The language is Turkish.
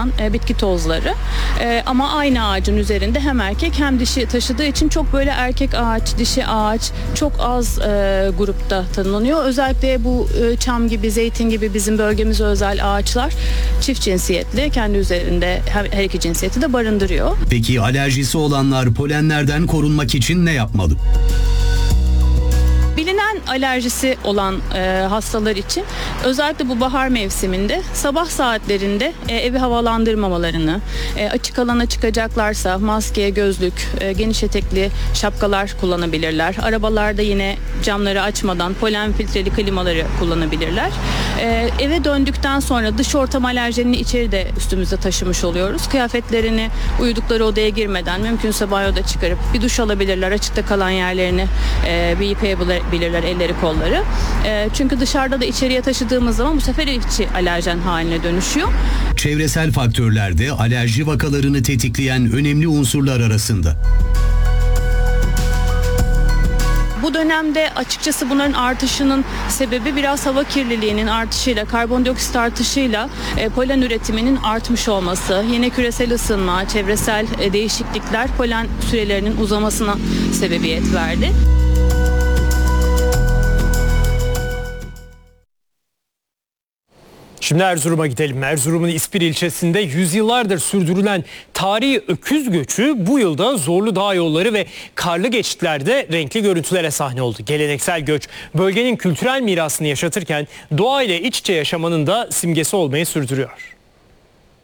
oluşan bitki tozları. Ama aynı ağacın üzerinde hem erkek hem dişi taşıdığı için çok böyle erkek ağaç, dişi ağaç çok az grupta tanımlanıyor. Özellikle bu çam gibi, zeytin gibi bizim bölgemize özel ağaçlar çift cinsiyetli, kendi üzerinde her iki cinsiyeti de barındırıyor. Peki alerjisi olanlar polenlerden korunmak için ne yapmalı? Bilinen alerjisi olan hastalar için özellikle bu bahar mevsiminde sabah saatlerinde evi havalandırmamalarını, açık alana çıkacaklarsa maske, gözlük, geniş etekli şapkalar kullanabilirler. Arabalarda yine camları açmadan polen filtreli klimaları kullanabilirler. Eve döndükten sonra dış ortam alerjenini içeri de üstümüzde taşımış oluyoruz. Kıyafetlerini uyudukları odaya girmeden mümkünse banyoda çıkarıp bir duş alabilirler. Açıkta kalan yerlerini bir yıkayabilirler, elleri kolları. Çünkü dışarıda da içeriye taşıdığımız zaman bu sefer içi alerjen haline dönüşüyor. Çevresel faktörler de alerji vakalarını tetikleyen önemli unsurlar arasında. Bu dönemde açıkçası bunların artışının sebebi biraz hava kirliliğinin artışıyla, karbondioksit artışıyla polen üretiminin artmış olması. Yine küresel ısınma, çevresel değişiklikler polen sürelerinin uzamasına sebebiyet verdi. Şimdi Erzurum'a gidelim. Erzurum'un İspir ilçesinde yüzyıllardır sürdürülen tarihi öküz göçü bu yılda zorlu dağ yolları ve karlı geçitlerde renkli görüntülere sahne oldu. Geleneksel göç bölgenin kültürel mirasını yaşatırken doğayla iç içe yaşamanın da simgesi olmayı sürdürüyor.